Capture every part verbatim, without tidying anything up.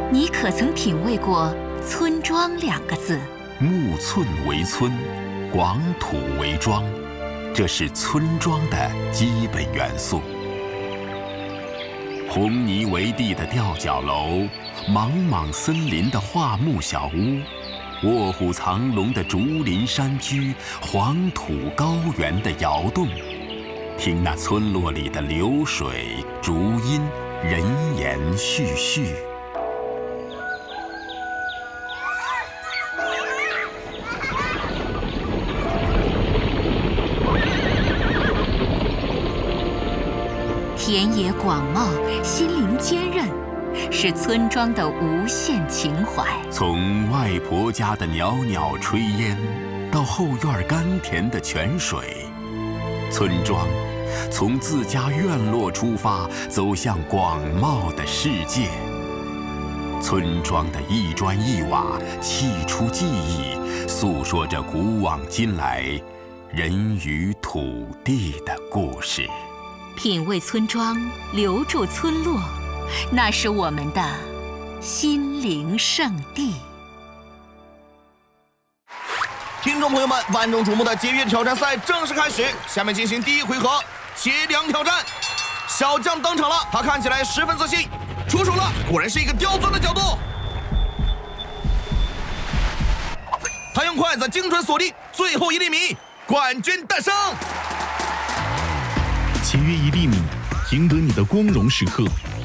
你可曾品味过“村庄”两个字？ 木寸为村，广土为庄，这是村庄的基本元素。红泥为地的吊脚楼，莽莽森林的桦木小屋，卧虎藏龙的竹林山居，黄土高原的窑洞，听那村落里的流水、竹音、人言絮絮。 田野广袤，心灵坚韧，是村庄的无限情怀。 从外婆家的袅袅炊烟，到后院甘甜的泉水，村庄从自家院落出发，走向广袤的世界。村庄的一砖一瓦，砌出记忆，诉说着古往今来人与土地的故事。 品味村庄，留住村落，那是我们的心灵圣地。 听众朋友们，万众瞩目的节约挑战赛正式开始，下面进行第一回合节粮挑战。小将登场了，他看起来十分自信，出手了，果然是一个刁钻的角度。他用筷子精准锁定最后一粒米，冠军诞生。 节约一粒米，赢得你的光荣时刻。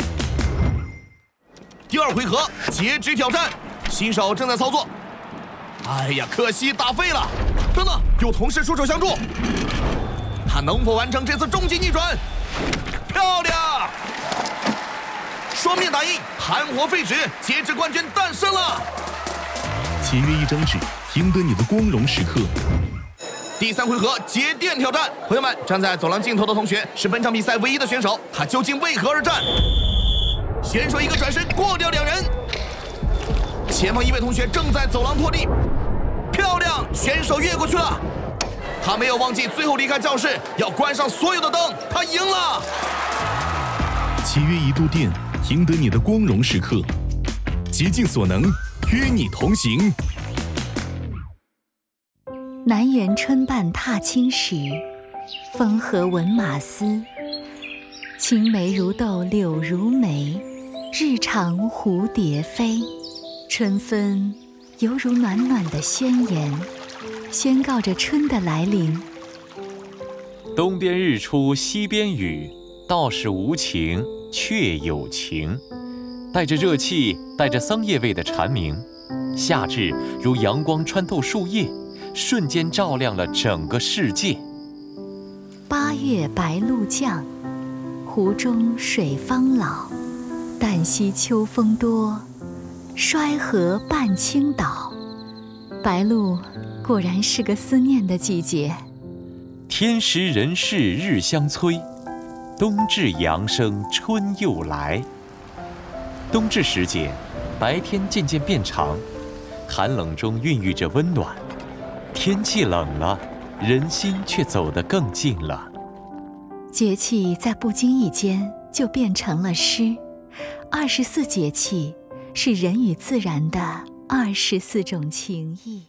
第二回合截止挑战，新手正在操作。哎呀，可惜打废了。等等，有同事出手相助，他能否完成这次终极逆转？漂亮！双面打印，含活废纸，截止冠军诞生了。 节约一张纸，赢得你的光荣时刻。 第三回合节电挑战，朋友们，站在走廊尽头的同学是本场比赛唯一的选手，他究竟为何而战？选手一个转身过掉两人，前方一位同学正在走廊拖地，漂亮，选手越过去了，他没有忘记最后离开教室要关上所有的灯，他赢了。 节约一度电，赢得你的光荣时刻，竭尽所能，与你同行。 南园春半踏青时，风和闻马嘶。青梅如豆柳如眉，日长蝴蝶飞。春分犹如暖暖的宣言，宣告着春的来临。 东边日出西边雨，道是无晴却有晴。带着热气，带着桑叶味的蝉鸣，夏至如阳光穿透树叶，瞬间照亮了整个世界。 八月白露降，湖中水方老。旦夕秋风多，衰河半倾倒。白露果然是个思念的季节。 天时人事日相催，冬至阳生春又来。冬至时节，白天渐渐变长，寒冷中孕育着温暖。天气冷了，人心却走得更近了。 节气在不经意间就变成了诗。二十四节气是人与自然的二十四种情谊。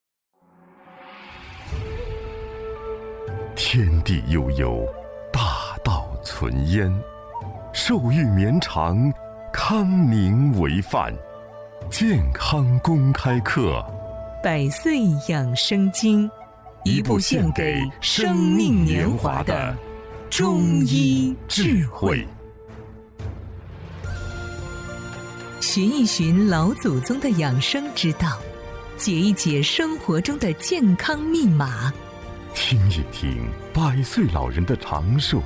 天地悠悠，大道存焉。寿育绵长，康宁为范。健康公开课， 百岁养生经， 一部献给生命年华的中医智慧。 寻一寻老祖宗的养生之道，解一解生活中的健康密码， 听一听百岁老人的长寿